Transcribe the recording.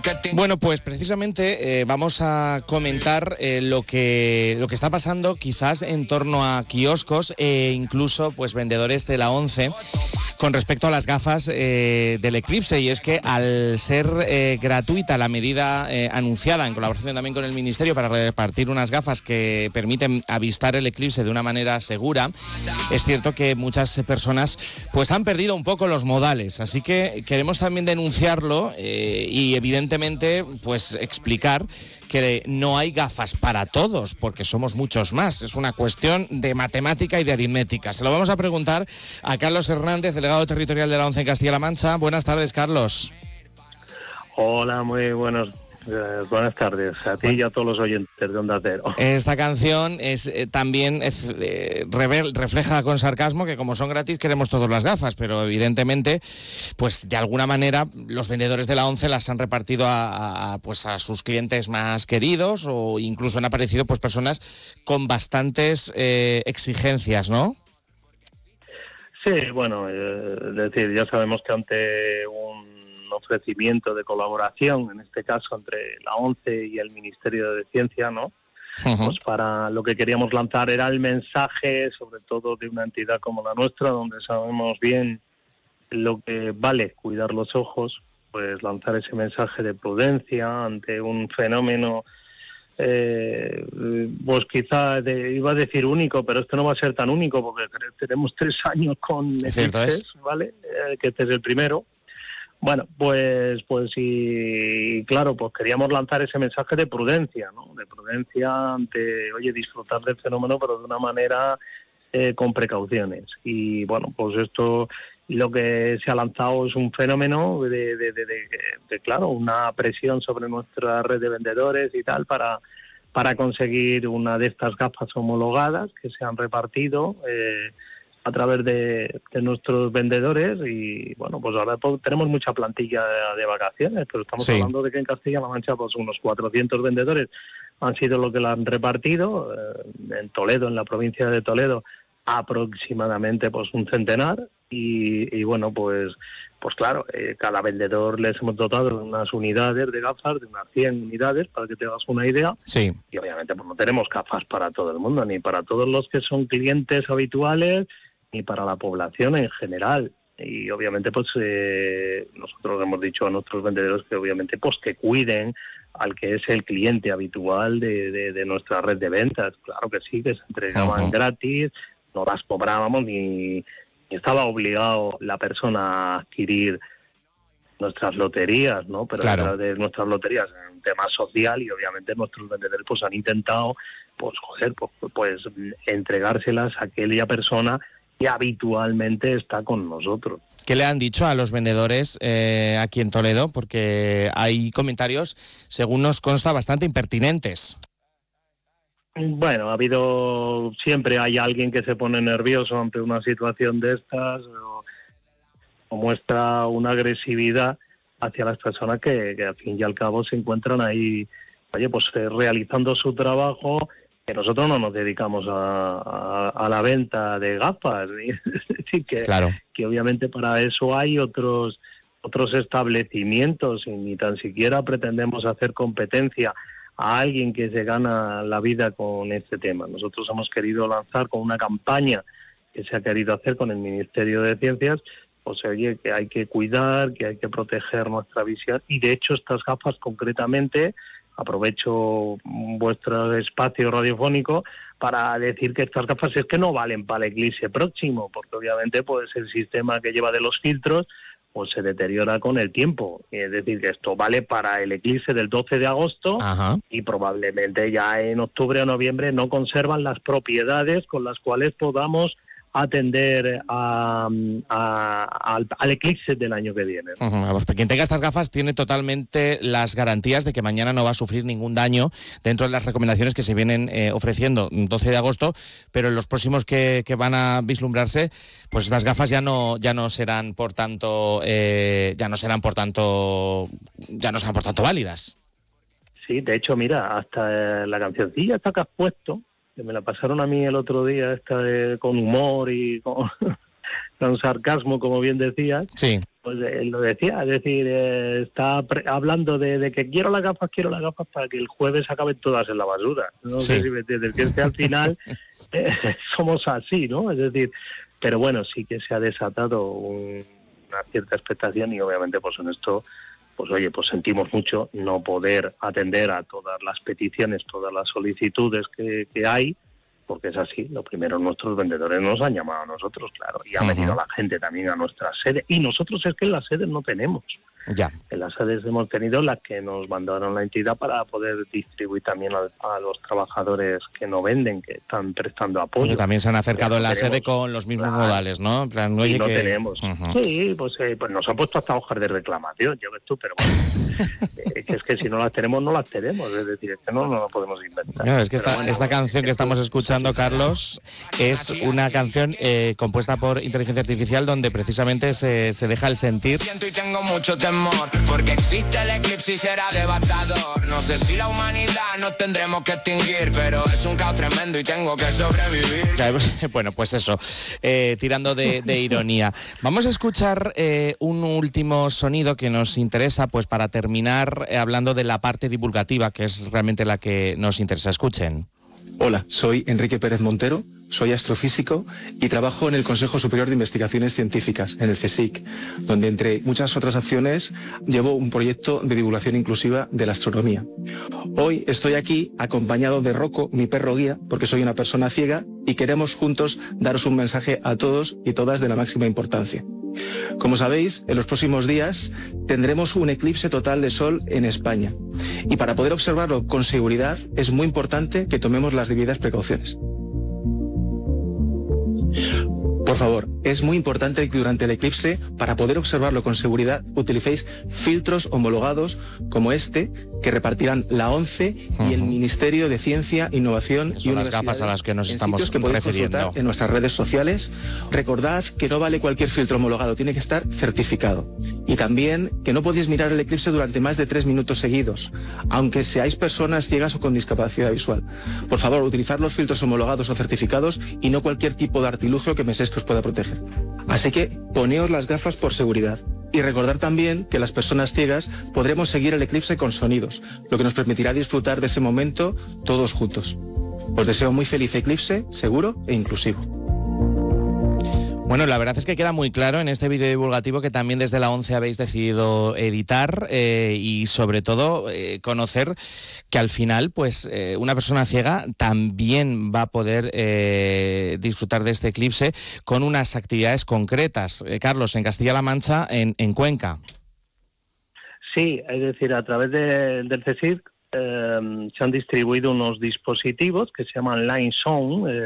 Bueno, pues precisamente vamos a comentar lo que está pasando quizás en torno a kioscos e incluso pues vendedores de la ONCE con respecto a las gafas del eclipse, y es que al ser gratuita la medida anunciada en colaboración también con el Ministerio para repartir unas gafas que permiten avistar el eclipse de una manera segura, es cierto que muchas personas pues han perdido un poco los modales, así que queremos también denunciarlo y evidentemente pues explicar que no hay gafas para todos, porque somos muchos más. Es una cuestión de matemática y de aritmética. Se lo vamos a preguntar a Carlos Hernández, delegado territorial de la ONCE en Castilla-La Mancha. Buenas tardes, Carlos. Hola, muy buenas tardes a ti y a todos los oyentes de Onda Cero. Esta canción también refleja con sarcasmo que como son gratis queremos todas las gafas, pero evidentemente pues de alguna manera los vendedores de la ONCE las han repartido a sus clientes más queridos, o incluso han aparecido pues personas con bastantes exigencias, ¿no? Sí, bueno, es decir, ya sabemos que ante un ofrecimiento de colaboración, en este caso entre la ONCE y el Ministerio de Ciencia, ¿no? Uh-huh. Pues para lo que queríamos lanzar era el mensaje, sobre todo de una entidad como la nuestra, donde sabemos bien lo que vale cuidar los ojos, pues lanzar ese mensaje de prudencia ante un fenómeno, pues quizá iba a decir único, pero esto no va a ser tan único porque tenemos 3 años con eclipses, ¿vale? Que este es el primero. Bueno, pues y claro, pues queríamos lanzar ese mensaje de prudencia, ¿no? De prudencia ante, disfrutar del fenómeno, pero de una manera con precauciones. Y bueno, pues esto, lo que se ha lanzado es un fenómeno de claro, una presión sobre nuestra red de vendedores y tal para conseguir una de estas gafas homologadas que se han repartido a través de nuestros vendedores. Y bueno, pues ahora tenemos mucha plantilla de vacaciones, pero estamos hablando de que en Castilla-La Mancha pues unos 400 vendedores han sido los que la han repartido, en Toledo, en la provincia de Toledo, aproximadamente pues un centenar, y bueno, pues claro, cada vendedor les hemos dotado de unas unidades de gafas, de unas 100 unidades, para que te hagas una idea. Sí. Y obviamente pues no tenemos gafas para todo el mundo, ni para todos los que son clientes habituales, ni para la población en general. Y obviamente pues nosotros hemos dicho a nuestros vendedores que obviamente pues que cuiden al que es el cliente habitual de nuestra red de ventas. Claro que sí, que se entregaban gratis, no las cobrábamos ni estaba obligado la persona a adquirir nuestras loterías, ¿no? Pero claro, a través de nuestras loterías es un tema social, y obviamente nuestros vendedores pues han intentado pues entregárselas a aquella persona que habitualmente está con nosotros. ¿Qué le han dicho a los vendedores aquí en Toledo? Porque hay comentarios, según nos consta, bastante impertinentes. Bueno, siempre hay alguien que se pone nervioso ante una situación de estas o muestra una agresividad hacia las personas que al fin y al cabo se encuentran ahí, pues realizando su trabajo, que nosotros no nos dedicamos a la venta de gafas. Es decir, claro, que obviamente para eso hay otros establecimientos, y ni tan siquiera pretendemos hacer competencia a alguien que se gana la vida con este tema. Nosotros hemos querido lanzar con una campaña que se ha querido hacer con el Ministerio de Ciencias, pues que hay que cuidar, que hay que proteger nuestra visión, y de hecho estas gafas concretamente, aprovecho vuestro espacio radiofónico para decir que estas gafas es que no valen para el eclipse próximo, porque obviamente pues el sistema que lleva de los filtros pues se deteriora con el tiempo. Es decir, que esto vale para el eclipse del 12 de agosto. Ajá. Y probablemente ya en octubre o noviembre no conservan las propiedades con las cuales podamos atender al eclipse del año que viene. Vamos, quien tenga estas gafas tiene totalmente las garantías de que mañana no va a sufrir ningún daño dentro de las recomendaciones que se vienen ofreciendo 12 de agosto, pero en los próximos que van a vislumbrarse, pues estas gafas ya no serán por tanto válidas. Sí, de hecho, mira, hasta la cancioncilla esta que has puesto, que me la pasaron a mí el otro día, con humor y con sarcasmo, como bien decías, sí, Pues lo decía, es decir, está hablando de que quiero las gafas para que el jueves acaben todas en la basura. No sé si me entiendes, que es que al final somos así, ¿no? Es decir, pero bueno, sí que se ha desatado una cierta expectación y obviamente pues en esto, pues oye, pues sentimos mucho no poder atender a todas las peticiones, todas las solicitudes que hay, porque es así. Lo primero, nuestros vendedores nos han llamado a nosotros, claro, y han venido la gente también a nuestra sede, y nosotros es que en las sedes no tenemos. Ya. En las sedes hemos tenido las que nos mandaron la entidad para poder distribuir también a los trabajadores que no venden, que están prestando apoyo. Y también se han acercado en la sede con los mismos modales, ¿no? En plan, oye, y no tenemos. Sí, pues nos han puesto hasta hojas de reclamación, ya ves tú, pero bueno, es que si no las tenemos, no las tenemos. Es decir, es que no las podemos inventar. No, es que esta canción que estamos escuchando, Carlos, es una canción compuesta por inteligencia artificial donde precisamente se deja el sentir. Siento y tengo mucho temor porque existe el eclipse y será devastador. No sé si la humanidad nos tendremos que extinguir, pero es un caos tremendo y tengo que sobrevivir. Bueno, pues eso, tirando de ironía. Vamos a escuchar un último sonido que nos interesa, pues para terminar hablando de la parte divulgativa, que es realmente la que nos interesa. Escuchen. Hola, soy Enrique Pérez Montero, soy astrofísico y trabajo en el Consejo Superior de Investigaciones Científicas, en el CSIC, donde entre muchas otras acciones llevo un proyecto de divulgación inclusiva de la astronomía. Hoy estoy aquí acompañado de Rocco, mi perro guía, porque soy una persona ciega y queremos juntos daros un mensaje a todos y todas de la máxima importancia. Como sabéis, en los próximos días tendremos un eclipse total de sol en España y para poder observarlo con seguridad es muy importante que tomemos las debidas precauciones. Por favor, es muy importante que durante el eclipse, para poder observarlo con seguridad, utilicéis filtros homologados como este, que repartirán la ONCE y el Ministerio de Ciencia, Innovación y las gafas a las que nos estamos refiriendo en nuestras redes sociales. Recordad que no vale cualquier filtro homologado, tiene que estar certificado. Y también que no podéis mirar el eclipse durante más de 3 minutos seguidos, aunque seáis personas ciegas o con discapacidad visual. Por favor, utilizad los filtros homologados o certificados y no cualquier tipo de artilugio que penséis que os pueda proteger. Así que poneos las gafas por seguridad. Y recordar también que las personas ciegas podremos seguir el eclipse con sonidos, lo que nos permitirá disfrutar de ese momento todos juntos. Os deseo muy feliz eclipse, seguro e inclusivo. Bueno, la verdad es que queda muy claro en este vídeo divulgativo que también desde la ONCE habéis decidido editar y sobre todo conocer que al final pues una persona ciega también va a poder disfrutar de este eclipse con unas actividades concretas. Carlos, en Castilla-La Mancha, en Cuenca. Sí, es decir, a través del CSIC se han distribuido unos dispositivos que se llaman Line Zone,